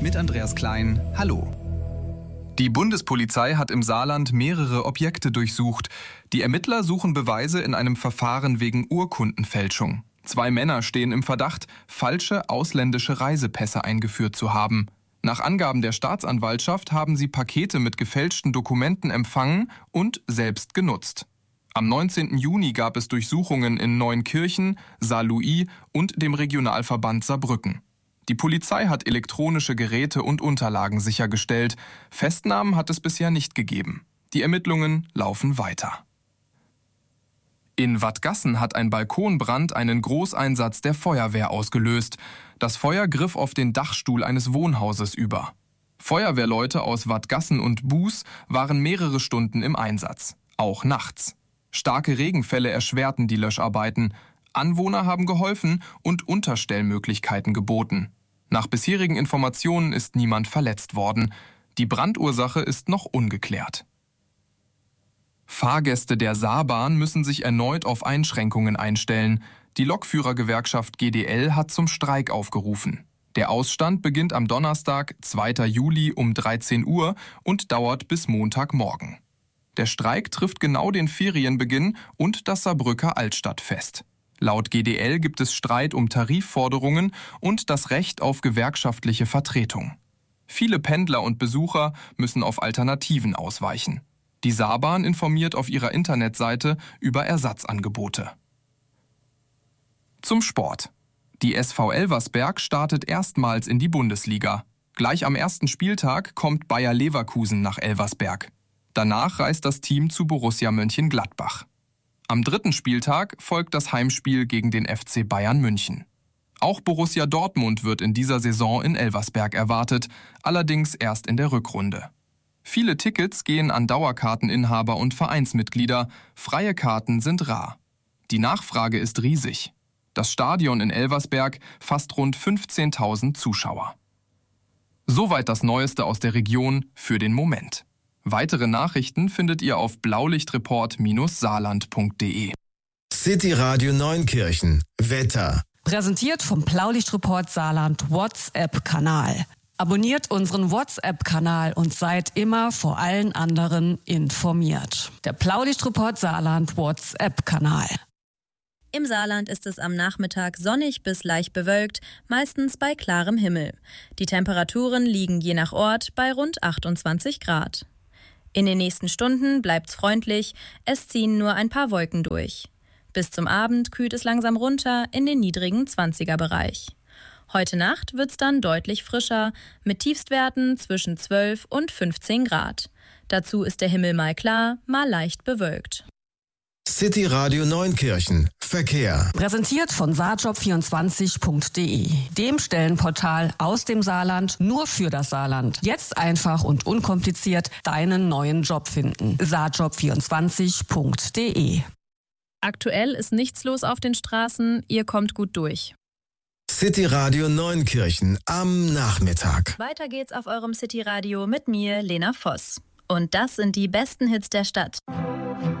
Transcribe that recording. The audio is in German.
mit Andreas Klein. Hallo. Die Bundespolizei hat im Saarland mehrere Objekte durchsucht. Die Ermittler suchen Beweise in einem Verfahren wegen Urkundenfälschung. 2 Männer stehen im Verdacht, falsche ausländische Reisepässe eingeführt zu haben. Nach Angaben der Staatsanwaltschaft haben sie Pakete mit gefälschten Dokumenten empfangen und selbst genutzt. Am 19. Juni gab es Durchsuchungen in Neunkirchen, Saarlouis und dem Regionalverband Saarbrücken. Die Polizei hat elektronische Geräte und Unterlagen sichergestellt. Festnahmen hat es bisher nicht gegeben. Die Ermittlungen laufen weiter. In Wadgassen hat ein Balkonbrand einen Großeinsatz der Feuerwehr ausgelöst. Das Feuer griff auf den Dachstuhl eines Wohnhauses über. Feuerwehrleute aus Wadgassen und Buß waren mehrere Stunden im Einsatz, auch nachts. Starke Regenfälle erschwerten die Löscharbeiten. Anwohner haben geholfen und Unterstellmöglichkeiten geboten. Nach bisherigen Informationen ist niemand verletzt worden. Die Brandursache ist noch ungeklärt. Fahrgäste der Saarbahn müssen sich erneut auf Einschränkungen einstellen. Die Lokführergewerkschaft GDL hat zum Streik aufgerufen. Der Ausstand beginnt am Donnerstag, 2. Juli um 13 Uhr und dauert bis Montagmorgen. Der Streik trifft genau den Ferienbeginn und das Saarbrücker Altstadtfest. Laut GDL gibt es Streit um Tarifforderungen und das Recht auf gewerkschaftliche Vertretung. Viele Pendler und Besucher müssen auf Alternativen ausweichen. Die Saarbahn informiert auf ihrer Internetseite über Ersatzangebote. Zum Sport. Die SV Elversberg startet erstmals in die Bundesliga. Gleich am ersten Spieltag kommt Bayer Leverkusen nach Elversberg. Danach reist das Team zu Borussia Mönchengladbach. Am 3. Spieltag folgt das Heimspiel gegen den FC Bayern München. Auch Borussia Dortmund wird in dieser Saison in Elversberg erwartet, allerdings erst in der Rückrunde. Viele Tickets gehen an Dauerkarteninhaber und Vereinsmitglieder, freie Karten sind rar. Die Nachfrage ist riesig. Das Stadion in Elversberg fasst rund 15.000 Zuschauer. Soweit das Neueste aus der Region für den Moment. Weitere Nachrichten findet ihr auf blaulichtreport-saarland.de. City Radio Neunkirchen. Wetter. Präsentiert vom Blaulichtreport Saarland WhatsApp-Kanal. Abonniert unseren WhatsApp-Kanal und seid immer vor allen anderen informiert. Der Blaulichtreport Saarland WhatsApp-Kanal. Im Saarland ist es am Nachmittag sonnig bis leicht bewölkt, meistens bei klarem Himmel. Die Temperaturen liegen je nach Ort bei rund 28 Grad. In den nächsten Stunden bleibt's freundlich, es ziehen nur ein paar Wolken durch. Bis zum Abend kühlt es langsam runter in den niedrigen 20er-Bereich. Heute Nacht wird's dann deutlich frischer, mit Tiefstwerten zwischen 12 und 15 Grad. Dazu ist der Himmel mal klar, mal leicht bewölkt. City Radio Neunkirchen. Verkehr. Präsentiert von saarjob24.de, dem Stellenportal aus dem Saarland nur für das Saarland. Jetzt einfach und unkompliziert deinen neuen Job finden. saarjob24.de. Aktuell ist nichts los auf den Straßen, ihr kommt gut durch. City Radio Neunkirchen am Nachmittag. Weiter geht's auf eurem City Radio mit mir, Lena Voss. Und das sind die besten Hits der Stadt.